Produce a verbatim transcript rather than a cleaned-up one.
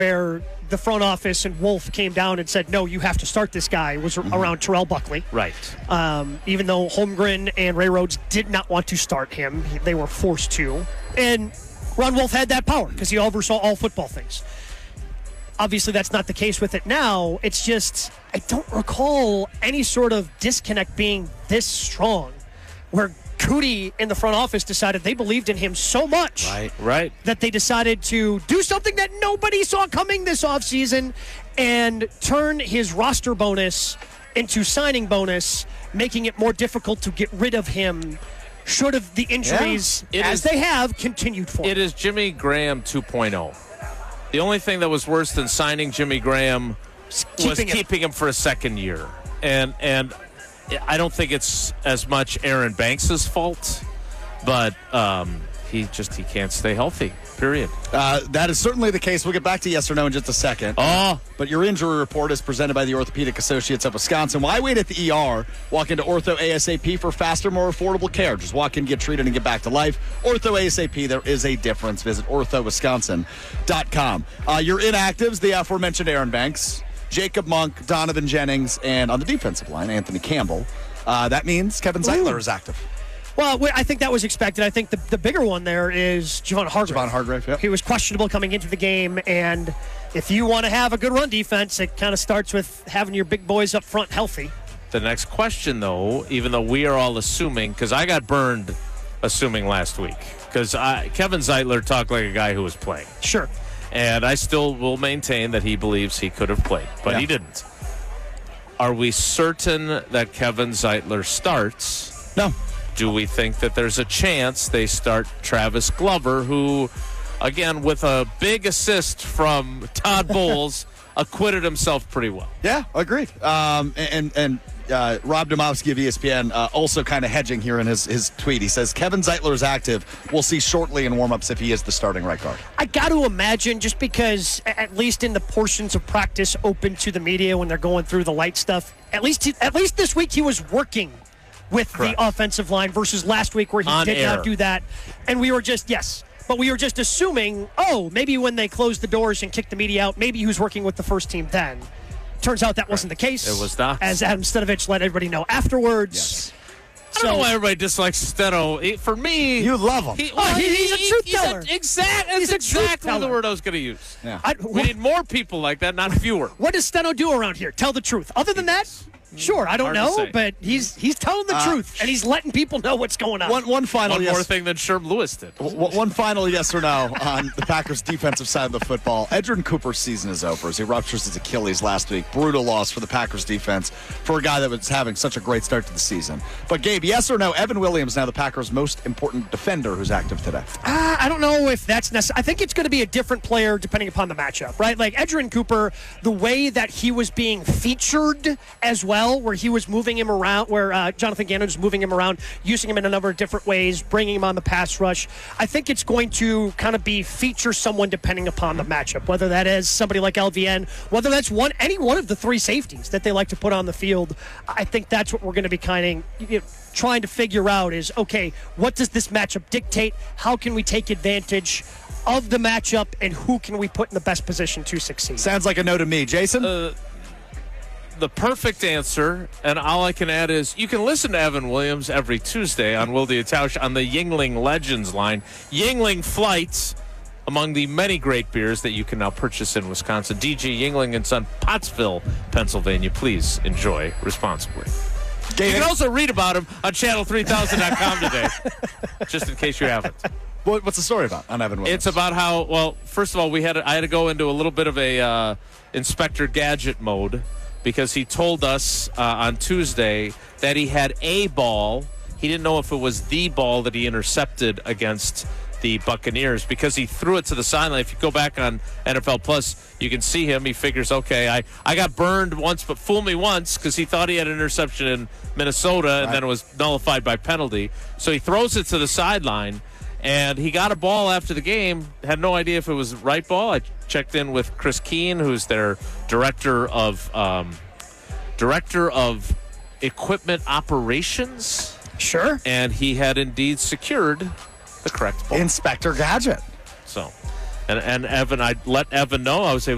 where the front office and Wolf came down and said, no, you have to start this guy, was mm-hmm. around Terrell Buckley. Right. Um, even though Holmgren and Ray Rhodes did not want to start him, they were forced to. And Ron Wolf had that power because he oversaw all football things. Obviously, that's not the case with it now. It's just, I don't recall any sort of disconnect being this strong where Cootie in the front office decided they believed in him so much right, right. that they decided to do something that nobody saw coming this offseason and turn his roster bonus into signing bonus, making it more difficult to get rid of him should have the injuries, yeah, as is, they have, continued for It him. is Jimmy Graham two point oh. The only thing that was worse than signing Jimmy Graham keeping was him. keeping him for a second year. And and I don't think it's as much Aaron Banks' fault, but um, he just he can't stay healthy, period. Uh, that is certainly the case. We'll get back to yes or no in just a second. Oh. But your injury report is presented by the Orthopedic Associates of Wisconsin. Why wait at the E R? Walk into Ortho ASAP for faster, more affordable care. Just walk in, get treated, and get back to life. Ortho ASAP, there is a difference. Visit ortho wisconsin dot com. Uh, your inactives, the aforementioned Aaron Banks, Jacob Monk, Donovan Jennings, and on the defensive line, Anthony Campbell. Uh, that means Kevin Zeitler Ooh. is active. Well, I think that was expected. I think the, the bigger one there is Javon Hargrave. Javon Hargrave, yeah. He was questionable coming into the game, and if you want to have a good run defense, it kind of starts with having your big boys up front healthy. The next question, though, even though we are all assuming, because I got burned assuming last week, because Kevin Zeitler talked like a guy who was playing. Sure. And I still will maintain that he believes he could have played, but yeah. he didn't. Are we certain that Kevin Zeitler starts? No. Do we think that there's a chance they start Travis Glover, who, again, with a big assist from Todd Bowles, acquitted himself pretty well? Yeah, agreed. Um, and and uh, Rob Domofsky of E S P N uh, also kind of hedging here in his, his tweet. He says, Kevin Zeitler is active. We'll see shortly in warm-ups if he is the starting right guard. I got to imagine, just because at least in the portions of practice open to the media when they're going through the light stuff, at least he, at least this week he was working with Correct. the offensive line versus last week where he On did air. not do that. And we were just, yes, but we were just assuming, oh, maybe when they closed the doors and kicked the media out, maybe he was working with the first team then. Turns out that wasn't the case. It was not. As Adam Stenovich let everybody know afterwards. Yes. I don't know why everybody dislikes Steno. He, for me, you love him. He, oh, well, he, he, he's a truth he's teller. A, exact, that's he's a exactly truth the teller. word I was going to use. Yeah. I, we need more people like that, not fewer. What does Steno do around here? Tell the truth. Other than that, sure, I don't Hard to know, say. but he's he's telling the Uh, truth, and he's letting people know what's going on. One, one final One yes. more thing than Sherm Lewis did. W- One final yes or no on the Packers' defensive side of the football. Edgerrin Cooper's season is over as he ruptures his Achilles last week. Brutal loss for the Packers defense for a guy that was having such a great start to the season. But, Gabe, yes or no, Evan Williams now the Packers' most important defender who's active today? Uh, I don't know if that's necessary. I think it's going to be a different player depending upon the matchup, right? Like Edgerrin Cooper, the way that he was being featured as well, where he was moving him around, where uh, Jonathan Gannon was moving him around, using him in a number of different ways, bringing him on the pass rush. I think it's going to kind of be feature someone depending upon the matchup, whether that is somebody like L V N, whether that's one any one of the three safeties that they like to put on the field. I think that's what we're going to be kind of you know, trying to figure out is, okay, what does this matchup dictate? How can we take advantage of the matchup, and who can we put in the best position to succeed? Sounds like a no to me. Jason? Uh, the perfect answer, and all I can add is you can listen to Evan Williams every Tuesday on Will the Itaush on the Yingling Legends line. Yingling Flights, among the many great beers that you can now purchase in Wisconsin. D G Yingling and Son, Pottsville, Pennsylvania. Please enjoy responsibly. You can also read about him on channel three thousand dot com today, just in case you haven't. What, what's the story about on Evan Williams? It's about how, well, first of all, we had I had to go into a little bit of a uh, Inspector Gadget mode because he told us uh, on Tuesday that he had a ball. He didn't know if it was the ball that he intercepted against the Buccaneers because he threw it to the sideline. If you go back on N F L Plus, you can see him. He figures, okay, I, I got burned once, but fool me once because he thought he had an interception in Minnesota and right. then it was nullified by penalty. So he throws it to the sideline, and he got a ball after the game. Had no idea if it was the right ball. I checked in with Chris Keene, who's their director of um, director of equipment operations. Sure. And he had indeed secured the correct ball. Inspector Gadget. So, and, and Evan, I let Evan know. I was able